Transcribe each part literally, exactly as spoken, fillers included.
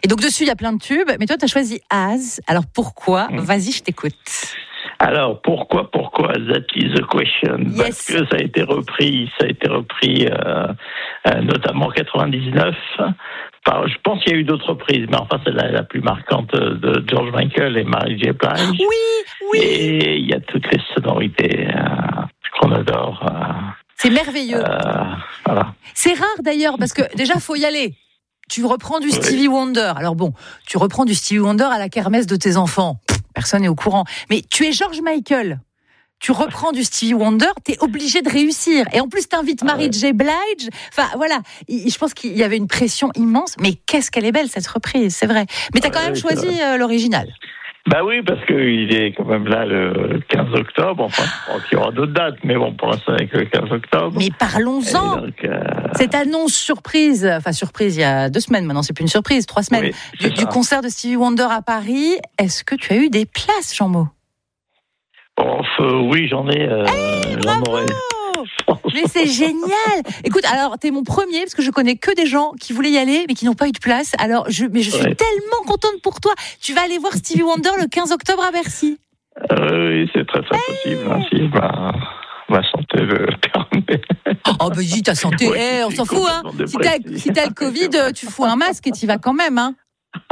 Et donc dessus, il y a plein de tubes, mais toi, tu as choisi Az. Alors pourquoi ? mmh. Vas-y, je t'écoute. Alors pourquoi, pourquoi That is the question. Yes. Parce que ça a été repris, ça a été repris euh, euh, notamment en quatre-vingt-dix-neuf. Par, je pense qu'il y a eu d'autres reprises, mais enfin c'est la, la plus marquante de George Michael et Mary J. Blige. Oui, oui. Et il y a toutes les sonorités euh, qu'on adore. Euh, c'est merveilleux. Euh, voilà. C'est rare d'ailleurs parce que déjà faut y aller. Tu reprends du Stevie oui. Wonder. Alors bon, tu reprends du Stevie Wonder à la kermesse de tes enfants. Personne n'est au courant. Mais tu es George Michael. Tu reprends du Stevie Wonder, t'es obligé de réussir. Et en plus, t'invites Mary ouais. J. Blige. Enfin, voilà. Je pense qu'il y avait une pression immense. Mais qu'est-ce qu'elle est belle, cette reprise, c'est vrai. Mais t'as quand ouais, même choisi euh, l'original. Bah oui, parce qu'il est quand même là le quinze octobre. Enfin, il y aura d'autres dates, mais bon, pour l'instant, avec le quinze octobre. Mais parlons-en. Donc, euh... Cette annonce surprise, enfin surprise, il y a deux semaines maintenant, c'est plus une surprise, trois semaines, oui, du, du concert de Stevie Wonder à Paris. Est-ce que tu as eu des places, Jean-Mo ? Oh, euh, oui, j'en ai. Euh, hey, j'en aurais. Mais c'est génial. Écoute, alors t'es mon premier parce que je connais que des gens qui voulaient y aller mais qui n'ont pas eu de place. Alors, je, mais je suis ouais. tellement contente pour toi. Tu vas aller voir Stevie Wonder le quinze octobre à Bercy. Euh, oui, c'est très très hey. possible. Hein, si ma, ma santé le permet. Oh bah dis ta santé, ouais, hey, on s'en fout hein. Si t'as, si t'as le Covid, tu fous un masque et t'y vas quand même hein.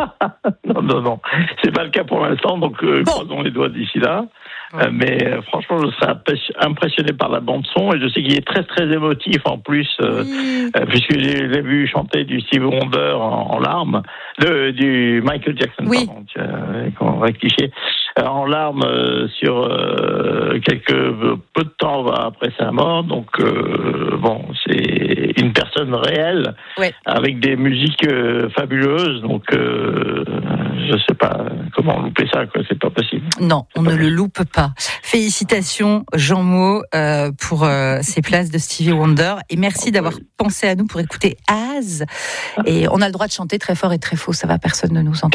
non non non, c'est pas le cas pour l'instant donc euh, bon. croisons les doigts d'ici là. Ouais. Euh, mais euh, franchement, je serais impressionné par la bande son et je sais qu'il est très très émotif en plus, euh, oui. euh, puisque j'ai, j'ai vu chanter du Stevie Wonder en, en larmes, le, du Michael Jackson, oui. pardon, euh, qu'on rectifier, euh, en larmes euh, sur euh, quelques peu de temps après sa mort. Donc euh, bon, c'est une personne réelle ouais. avec des musiques euh, fabuleuses. Donc euh, je sais pas comment louper ça, quoi. C'est pas possible. Non, on ne le loupe pas. Félicitations Jean-Mo euh, pour euh, ces places de Stevie Wonder et merci oh, d'avoir oui. pensé à nous pour écouter Az. Et on a le droit de chanter très fort et très faux, ça va, personne ne nous entend.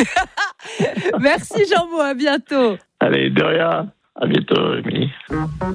Merci Jean-Mo, à bientôt. Allez, de rien, à bientôt Émilie.